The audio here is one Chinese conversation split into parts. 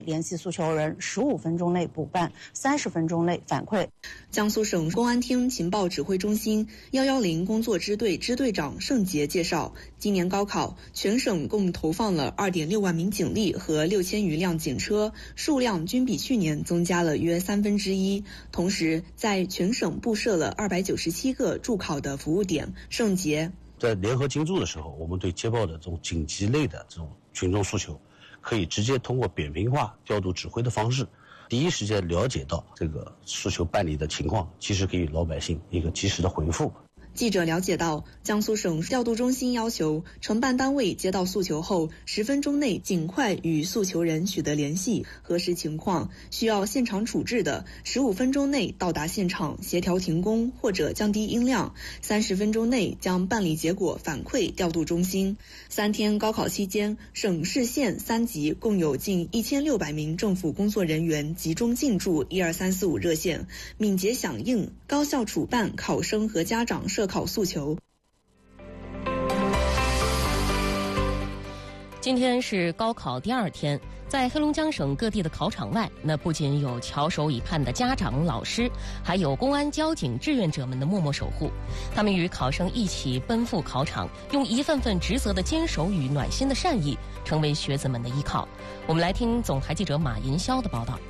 联系诉求人15分钟内补办，30分钟内反馈。 江苏省公安厅情报指挥中心110工作支队支队长盛杰介绍，今年高考全省共投放了2.6万名警力和6000余辆警车，数量均比去年增加了约1/3。同时，在全省布设了297个驻考的服务点。盛杰在联合进驻的时候，我们对接报的这种紧急类的这种群众诉求，可以直接通过扁平化调度指挥的方式，第一时间了解到这个诉求办理的情况，及时给予老百姓一个及时的回复。 记者了解到，江苏省调度中心要求承办单位接到诉求后10分钟内尽快与诉求人取得联系，核实情况，需要现场处置的15分钟内到达现场协调停工或者降低音量，30分钟内将办理结果反馈调度中心。3天高考期间，省市县3级共有近1600名政府工作人员集中进驻12345热线，敏捷响应，高效处办考生和家长涉考诉求。 今天是高考第2天，在黑龙江省各地的考场外，那不仅有翘首以盼的家长、老师，还有公安、交警志愿者们的默默守护。他们与考生一起奔赴考场，用一份份职责的坚守与暖心的善意，成为学子们的依靠。我们来听总台记者马银霄的报道。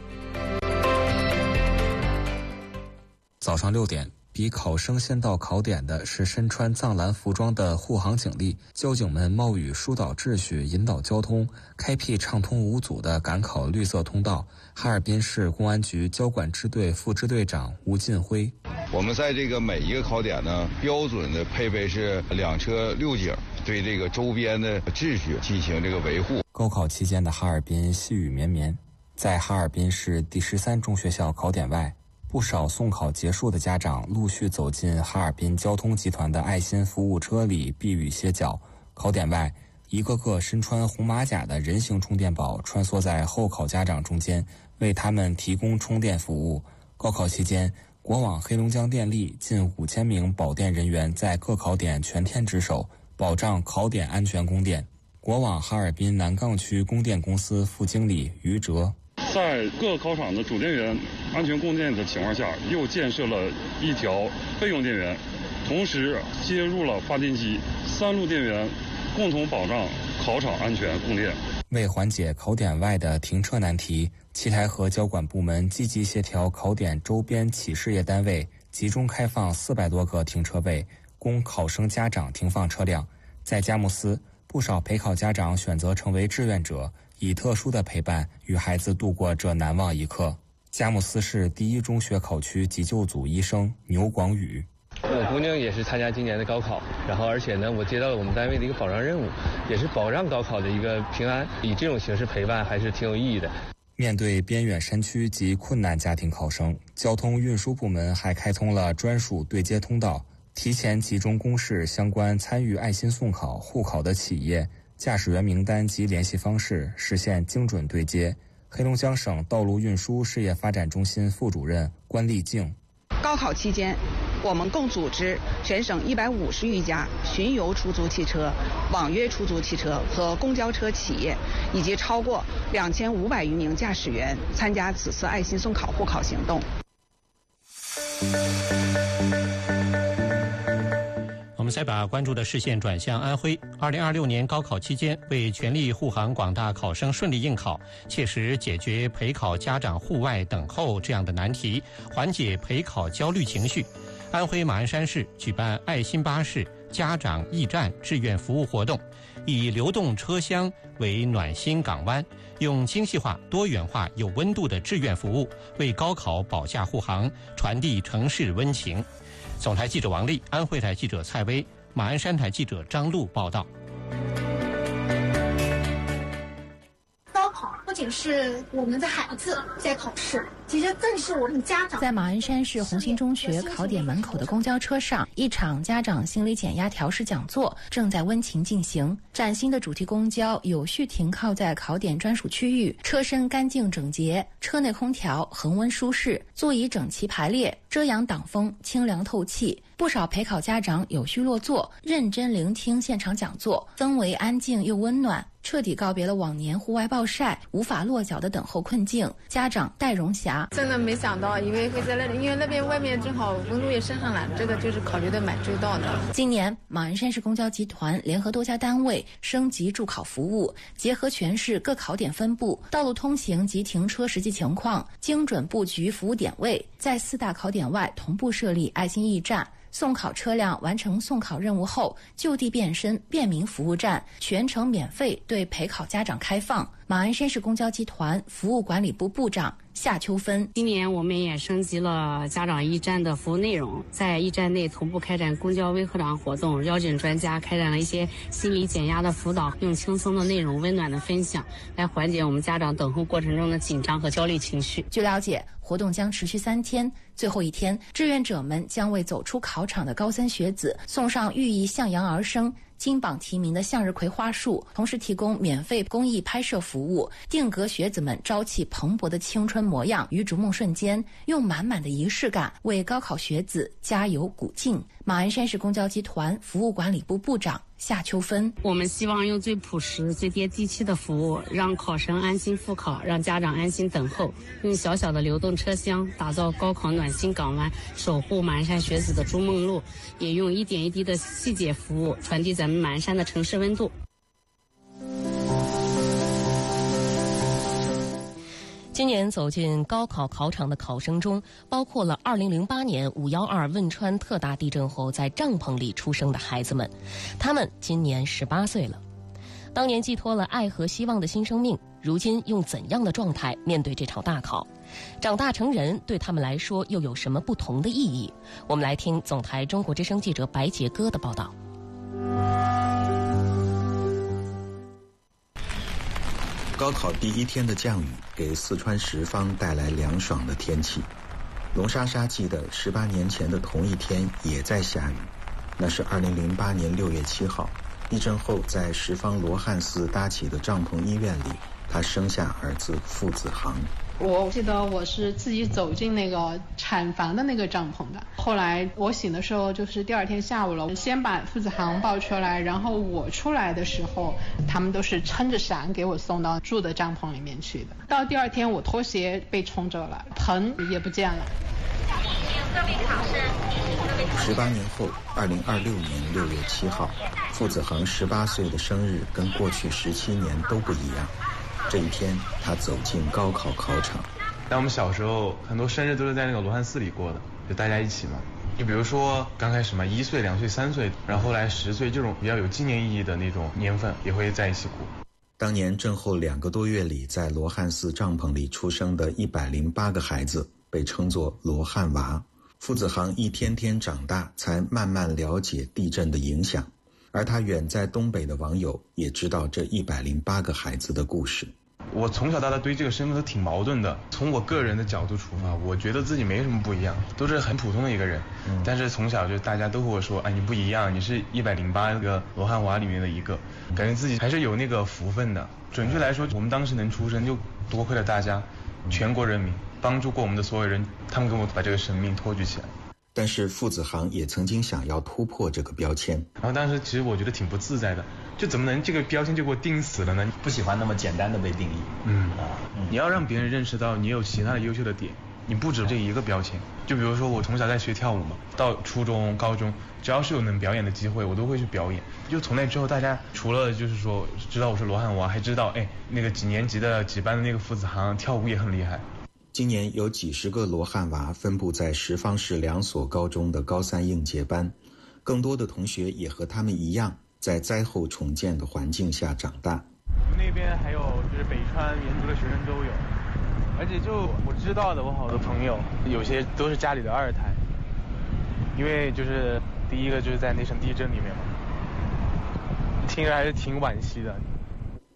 早上6点。比考生先到考点的是身穿藏蓝服装的护航警力，交警们冒雨疏导秩序，引导交通，开辟畅通无阻的赶考绿色通道。哈尔滨市公安局交管支队副支队长吴进辉： 我们在这个每一个考点呢，标准的配备是2车6警，对这个周边的秩序进行这个维护。 高考期间的哈尔滨细雨绵绵，在哈尔滨市第13中学校考点外，不少送考结束的家长陆续走进哈尔滨交通集团的爱心服务车里避雨歇脚。考点外，一个个身穿红马甲的人形充电宝穿梭在候考家长中间，为他们提供充电服务。高考期间，国网黑龙江电力近5000名保电人员在各考点全天值守，保障考点安全供电。国网哈尔滨南岗区供电公司副经理于哲： 在各考场的主电源安全供电的情况下，又建设了一条备用电源，同时接入了发电机，3路电源共同保障考场安全供电。 为缓解考点外的停车难题，七台河交管部门积极协调考点周边企事业单位，集中开放400多个停车位，供考生家长停放车辆。在佳木斯，不少陪考家长选择成为志愿者，以特殊的陪伴与孩子度过这难忘一刻。佳木斯市第1中学考区急救组医生牛广宇： 我姑娘也是参加今年的高考，然后而且呢，我接到了我们单位的一个保障任务，也是保障高考的一个平安，以这种形式陪伴还是挺有意义的。 面对边远山区及困难家庭考生，交通运输部门还开通了专属对接通道，提前集中公示相关参与爱心送考、护考的企业、驾驶员名单及联系方式，实现精准对接。黑龙江省道路运输事业发展中心副主任关丽静： 高考期间，我们共组织全省150余家巡游出租汽车、网约出租汽车和公交车企业，以及超过2500余名驾驶员参加此次爱心送考护考行动。 我们再把关注的视线转向安徽。2026年高考期间，为全力护航广大考生顺利应考，切实解决陪考家长户外等候这样的难题，缓解陪考焦虑情绪，安徽马鞍山市举办爱心巴士家长驿站志愿服务活动，以流动车厢为暖心港湾，用精细化、多元化、有温度的志愿服务，为高考保驾护航，传递城市温情。总台记者王丽，安徽台记者蔡薇，马鞍山台记者张璐报道。 高考不仅是我们的孩子在考试， 其实更是我们家长。 在马鞍山市红星中学考点门口的公交车上，一场家长心理减压调试讲座正在温情进行。崭新的主题公交有序停靠在考点专属区域，车身干净整洁，车内空调恒温舒适，座椅整齐排列，遮阳挡风，清凉透气。不少陪考家长有序落座，认真聆听现场讲座，氛围安静又温暖，彻底告别了往年户外暴晒无法落脚的等候困境。家长戴荣霞真的没想到，以为会在那里，因为那边外面正好温度也升上来，这个就是考虑的蛮周到的。 今年马鞍山市公交集团联合多家单位升级助考服务，结合全市各考点分布、道路通行及停车实际情况，精准布局服务点位，在4大考点外同步设立爱心驿站。送考车辆完成送考任务后，就地变身便民服务站，全程免费对陪考家长开放。马鞍山市公交集团服务管理部部长夏秋芬： 今年我们也升级了家长驿站的服务内容，在驿站内同步开展公交微课堂活动，邀请专家开展了一些心理减压的辅导，用轻松的内容、温暖的分享来缓解我们家长等候过程中的紧张和焦虑情绪。 据了解，活动将持续3天，最后一天，志愿者们将为走出考场的高3学子送上寓意向阳而生、金榜题名的向日葵花束，同时提供免费公益拍摄服务，定格学子们朝气蓬勃的青春模样与逐梦瞬间，用满满的仪式感为高考学子加油鼓劲。马鞍山市公交集团服务管理部部长夏秋芬： 我们希望用最朴实、最接地气的服务，让考生安心复考，让家长安心等候，用小小的流动车厢打造高考暖心港湾，守护马鞍山学子的逐梦路，也用一点一滴的细节服务传递咱们马鞍山的城市温度。 今年走进高考考场的考生中，包括了2008年512汶川特大地震后在帐篷里出生的孩子们，他们今年18岁了。当年寄托了爱和希望的新生命，如今用怎样的状态面对这场大考？长大成人对他们来说又有什么不同的意义？我们来听总台中国之声记者白杰歌的报道。 高考第1天的降雨给四川什邡带来凉爽的天气。龙莎莎记得18年前的同一天也在下雨，那是2008年6月7号，地震后在什邡罗汉寺搭起的帐篷医院里，她生下儿子傅子航。 我记得我是自己走进那个产房的那个帐篷的，后来我醒的时候就是第2天下午了，先把傅子航抱出来，然后我出来的时候他们都是撑着伞给我送到住的帐篷里面去的。到第2天我拖鞋被冲走了，盆也不见了。 18年后2026年6月7号，傅子航18岁的生日跟过去17年都不一样。这一天他走进高考考场。 但我们小时候很多生日都是在那个罗汉寺里过的，就大家一起嘛。你比如说刚开始嘛，1岁、2岁、3岁，然后后来10岁，这种比较有纪念意义的那种年份也会在一起过。 当年震后2个多月里在罗汉寺帐篷里出生的108个孩子被称作罗汉娃。傅子航一天天长大，才慢慢了解地震的影响，而他远在东北的网友也知道这108个孩子的故事。 我从小到大对这个身份都挺矛盾的，从我个人的角度出发，我觉得自己没什么不一样，都是很普通的一个人。但是从小就大家都和我说，哎，你不一样，你是108个罗汉娃里面的一个，感觉自己还是有那个福分的。准确来说，我们当时能出生就多亏了大家，全国人民帮助过我们的所有人，他们给我把这个生命托举起来。 但是傅子航也曾经想要突破这个标签， 然后当时其实我觉得挺不自在的，就怎么能这个标签就给我定死了呢？ 不喜欢那么简单的被定义。 你要让别人认识到你有其他的优秀的点，你不止这一个标签。就比如说我从小在学跳舞嘛，到初中、高中，只要是有能表演的机会，我都会去表演。就从那之后，大家除了就是说知道我是罗汉娃，还知道那个几年级的几班的那个傅子航跳舞也很厉害。 今年有几十个罗汉娃分布在什邡市2所高中的高3应届班，更多的同学也和他们一样，在灾后重建的环境下长大。 我们那边还有就是北川绵竹的学生都有，而且就我知道的，我好多朋友有些都是家里的2胎，因为就是第一个就是在那场地震里面嘛，听着还是挺惋惜的。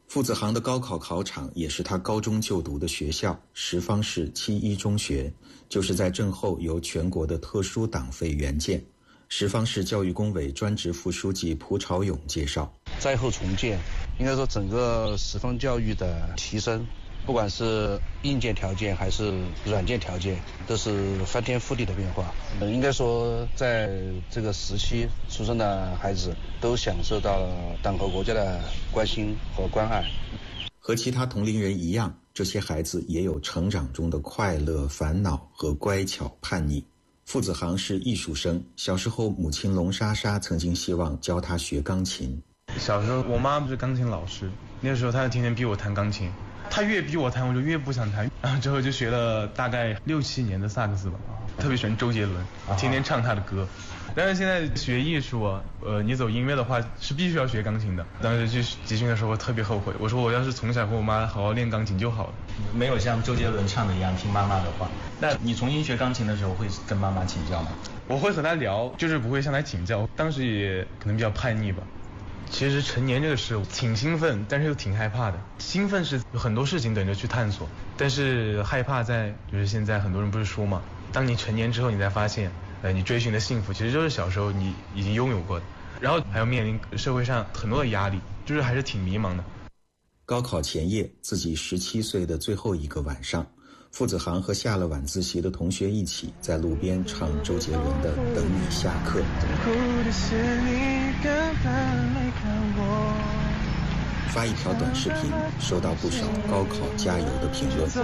傅子航的高考考场也是他高中就读的学校什邡市7一中学，就是在震后由全国的特殊党费援建。什邡市教育工委专职副书记蒲朝勇介绍， 灾后重建，应该说整个什邡教育的提升，不管是硬件条件还是软件条件，都是翻天覆地的变化。应该说在这个时期出生的孩子都享受到了党和国家的关心和关爱。 和其他同龄人一样，这些孩子也有成长中的快乐、烦恼和乖巧叛逆。傅子航是艺术生，小时候母亲龙莎莎曾经希望教他学钢琴。 小时候我妈不是钢琴老师，那个时候她就天天逼我弹钢琴，她越逼我弹我就越不想弹，然后之后就学了大概6、7年的萨克斯吧，特别喜欢周杰伦，天天唱他的歌。但是现在学艺术啊，你走音乐的话是必须要学钢琴的。当时去集训的时候我特别后悔，我说我要是从小和我妈好好练钢琴就好了， 没有像周杰伦唱的一样听妈妈的话。那你重新学钢琴的时候会跟妈妈请教吗？ 我会和她聊，就是不会向她请教。当时也可能比较叛逆吧。其实成年这个事挺兴奋，但是又挺害怕的。兴奋是有很多事情等着去探索，但是害怕在就是现在很多人不是说嘛，当你成年之后你才发现你追寻的幸福其实就是小时候你已经拥有过的，然后还要面临社会上很多的压力，就是还是挺迷茫的。 高考前夜，自己17岁的最后一个晚上，傅子航和下了晚自习的同学一起在路边唱周杰伦的《等你下课》。发一条短视频，收到不少高考加油的评论。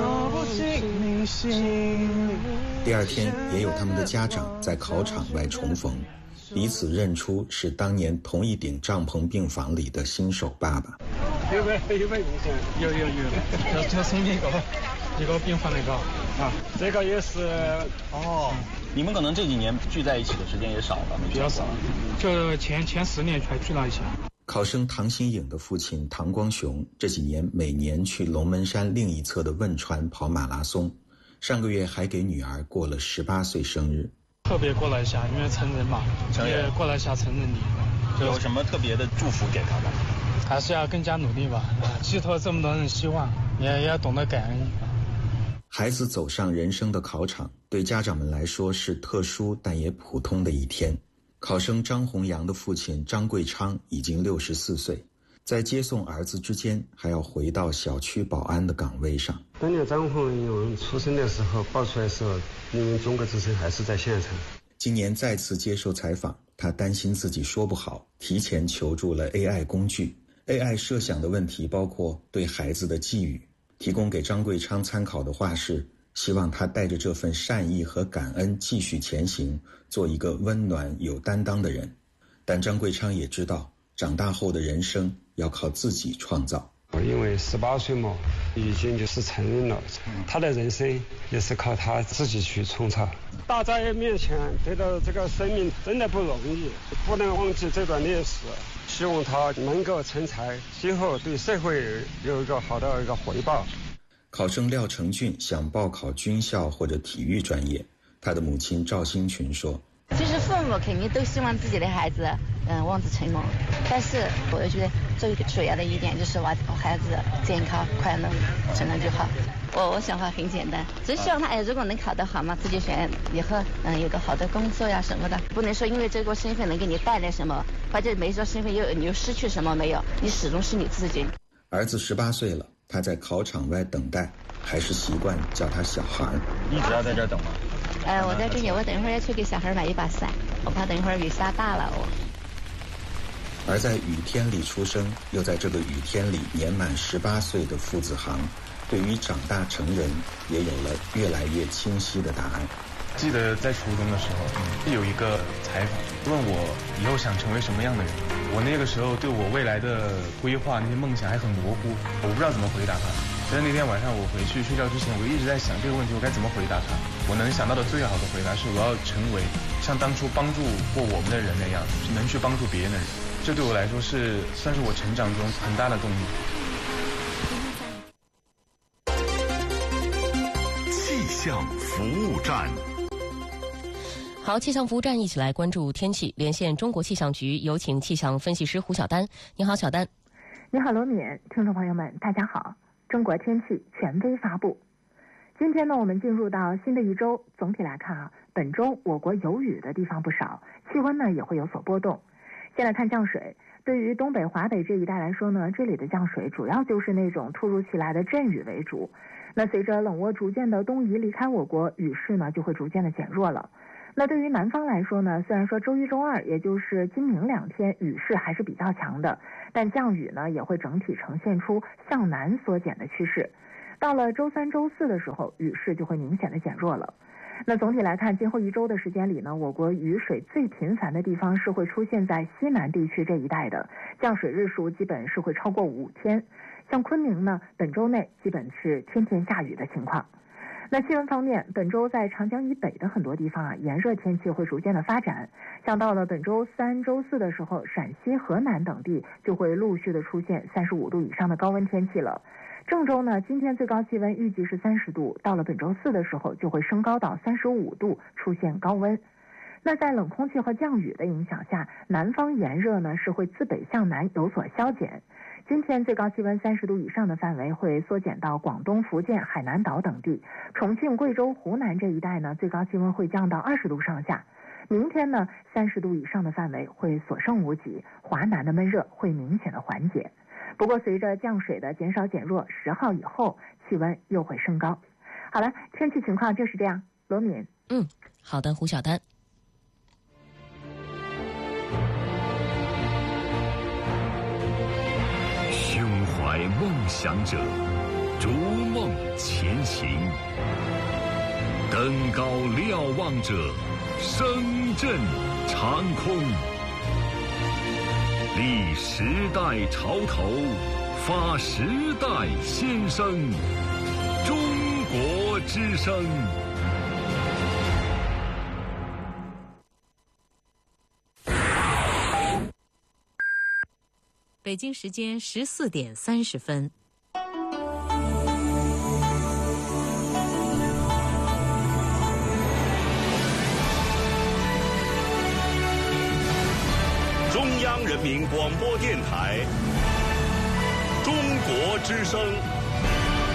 第二天，也有他们的家长在考场外重逢，彼此认出是当年同一顶帐篷病房里的新手爸爸。 有就生一个病房那个啊，这个也是哦。你们可能这几年聚在一起的时间也少了， 比较少，就前10年还聚到一起。 考生唐新颖的父亲唐光雄这几年每年去龙门山另一侧的汶川跑马拉松，上个月还给女儿过了18岁生日。 特别过来一下，因为成人嘛，也过来一下成人礼。 有什么特别的祝福给他们？ 还是要更加努力吧，寄托这么多人希望，也要懂得感恩。 孩子走上人生的考场，对家长们来说是特殊但也普通的一天。考生张洪阳的父亲张贵昌已经64岁，在接送儿子之间还要回到小区保安的岗位上。 当年张洪阳出生的时候报出来的时候，因为中国之声还是在现场。 今年再次接受采访，他担心自己说不好，提前求助了 AI 工具。AI 设想的问题包括对孩子的寄语，提供给张贵昌参考的话是希望他带着这份善意和感恩继续前行，做一个温暖有担当的人。但张贵昌也知道，长大后的人生要靠自己创造。 因为18岁嘛，已经就是成人了，他的人生也是靠他自己去创造。大家面前得到这个生命真的不容易，不能忘记这段历史，希望他能够成才，今后对社会有一个好的一个回报。 考生廖成俊想报考军校或者体育专业，他的母亲赵新群说， 其实父母肯定都希望自己的孩子望子成龙，但是我觉得最主要的一点就是孩子健康快乐成了就好。我想法很简单，只希望他如果能考得好嘛，自己选以后有个好的工作呀什么的，不能说因为这个身份能给你带来什么，或者没这身份你又失去什么没有，你始终是你自己。 儿子18岁了，他在考场外等待，还是习惯叫他小孩。 一直要在这儿等吗？ 我在这里，我等一会儿要去给小孩买一把伞，我怕等一会儿雨下大了而在雨天里出生，又在这个雨天里年满18岁的傅子航，对于长大成人也有了越来越清晰的答案。 记得在初中的时候，有一个采访问我以后想成为什么样的人，我那个时候对我未来的规划那些梦想还很模糊，我不知道怎么回答他。但是那天晚上我回去睡觉之前，我一直在想这个问题我该怎么回答他。我能想到的最好的回答是我要成为像当初帮助过我们的人那样，是能去帮助别人的人。这对我来说算是我成长中很大的动力。 气象服务站。 好，气象服务站一起来关注天气。连线中国气象局，有请气象分析师胡晓丹。你好，小丹。 你好，罗敏，听众朋友们，大家好。中国天气权威发布。今天呢，我们进入到新的一周。总体来看啊，本周我国有雨的地方不少，气温呢也会有所波动。先来看降水。对于东北、华北这一带来说呢，这里的降水主要就是那种突如其来的阵雨为主。那随着冷涡逐渐的东移离开我国，雨势呢就会逐渐的减弱了。那对于南方来说呢，虽然说周一周二也就是今明2天雨势还是比较强的，但降雨呢也会整体呈现出向南缩减的趋势。到了周3、周4的时候，雨势就会明显的减弱了。那总体来看，今后一周的时间里呢，我国雨水最频繁的地方是会出现在西南地区这一带的，降水日数基本是会超过5天。像昆明呢，本周内基本是天天下雨的情况。那气温方面，本周在长江以北的很多地方啊，炎热天气会逐渐的发展。像到了本周3、周4的时候，陕西、河南等地就会陆续的出现35度以上的高温天气了。郑州呢，今天最高气温预计是30度，到了本周4的时候就会升高到35度，出现高温。那在冷空气和降雨的影响下，南方炎热呢是会自北向南有所消减。今天最高气温30度以上的范围会缩减到广东、福建、海南岛等地，重庆、贵州、湖南这一带呢，最高气温会降到20度上下。明天呢，30度以上的范围会所剩无几，华南的闷热会明显的缓解。不过随着降水的减少减弱，10号以后气温又会升高。好了，天气情况就是这样。罗敏， 好的，胡晓丹。 胸怀梦想者，逐梦前行；登高瞭望者，声震长空。立时代潮头，发时代先声。中国之声。 北京时间14点30分。 中央人民广播电台，中国之声。